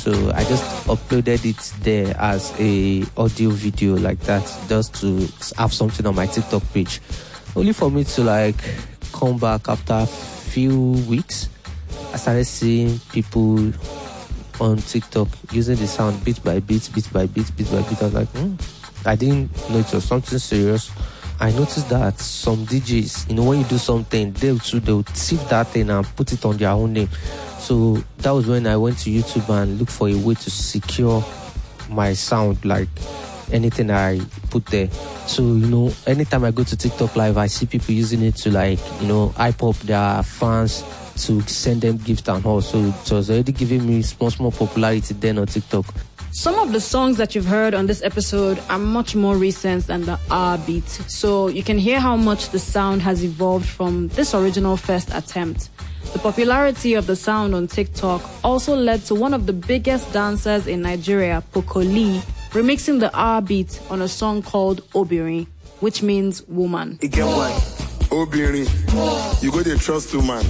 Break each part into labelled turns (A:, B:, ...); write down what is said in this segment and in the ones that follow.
A: So I just uploaded it there as a audio video like that, just to have something on my TikTok page. Only for me to like come back after a few weeks, I started seeing people on TikTok using the sound bit by bit. I was like, I didn't know it was something serious. I noticed that some DJs, when you do something, they'll sieve that thing and put it on their own name. So that was when I went to YouTube and looked for a way to secure my sound, like anything I put there. So, anytime I go to TikTok Live, I see people using it to hype up their fans, to send them gifts and all. So it was already giving me small popularity then on TikTok.
B: Some of the songs that you've heard on this episode are much more recent than the R beat. So you can hear how much the sound has evolved from this original first attempt. The popularity of the sound on TikTok also led to one of the biggest dancers in Nigeria, Pokoli, remixing the R beat on a song called Obirin, which means woman.
C: You go there trust to man.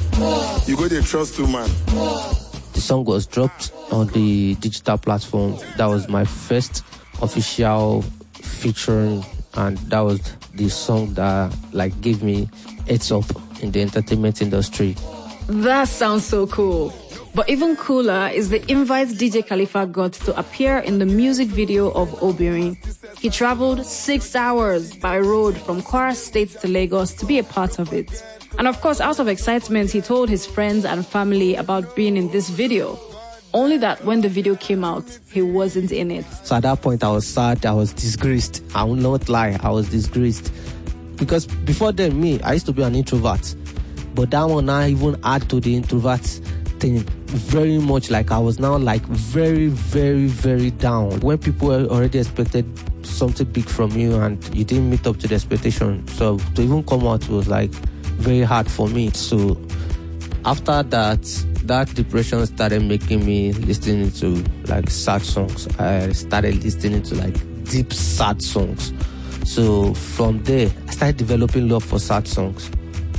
A: The song was dropped on the digital platform. That was my first official featuring, and that was the song that gave me heads up in the entertainment industry.
B: That sounds so cool. But even cooler is the invite DJ Khalifa got to appear in the music video of Obirin. He traveled 6 hours by road from Kwara State to Lagos to be a part of it. And of course, out of excitement, he told his friends and family about being in this video. Only that when the video came out, he wasn't in it.
A: So at that point, I was sad, I was disgraced. I will not lie, I was disgraced. Because before then, I used to be an introvert. But that one now even add to the introvert thing very much. I was now very, very, very down. When people already expected something big from you and you didn't meet up to the expectation. So to even come out was very hard for me. So after that depression started making me listening to sad songs. I started listening to deep sad songs. So from there, I started developing love for sad songs.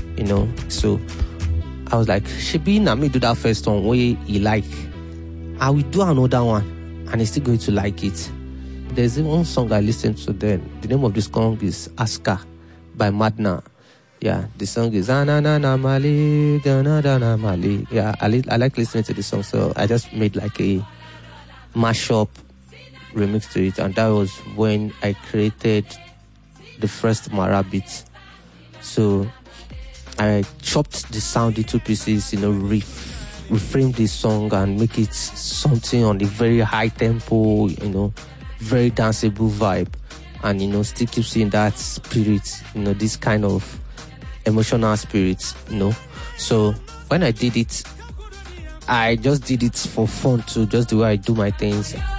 A: So I was like, Shebi, na me do that first one where you like. I will do another one and he's still going to like it. There's one song I listened to then. The name of the song is Aska by Madna. Yeah, the song is Anana Mali, Ganadana Mali. Yeah, I like listening to the song, so I just made a mashup remix to it, and that was when I created the first Mara beat. So I chopped the sound into pieces, reframe the song and make it something on a very high tempo, very danceable vibe, and still keep seeing that spirit, this kind of emotional spirit, So when I did it, I just did it for fun too, just the way I do my things.